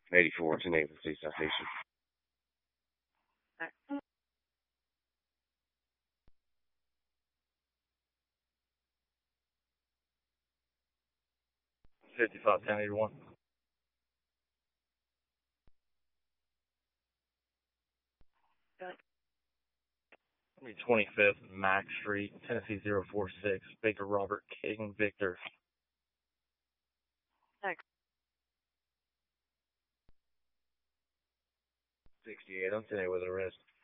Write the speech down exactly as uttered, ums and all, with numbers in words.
eighty-four, ten eight, police citation. fifty-five, ten eighty-one. twenty-fifth, Mack Street, Tennessee zero four six, Baker Robert King Victor. sixty-eight, I'm ten eight with arrest.